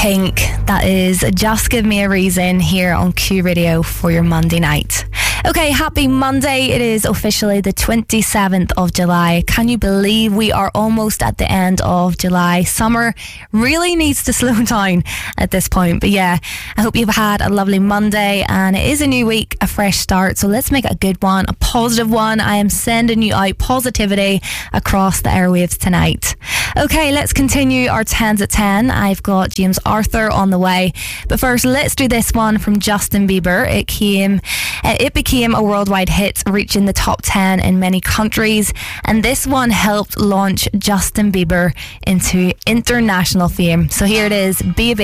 Pink, that is Just Give Me a Reason here on Q Radio for your Monday night. Okay, happy Monday. It is officially the 27th of July. Can you believe we are almost at the end of July? Summer really needs to slow down at this point. But yeah, I hope you've had a lovely Monday, and it is a new week, a fresh start. So let's make it a good one, a positive one. I am sending you out positivity across the airwaves tonight. Okay, let's continue our 10s at 10. I've got James Arthur on the way. But first, let's do this one from Justin Bieber. It became a worldwide hit, reaching the top 10 in many countries. And this one helped launch Justin Bieber into international fame. So here it is, Be a Baby.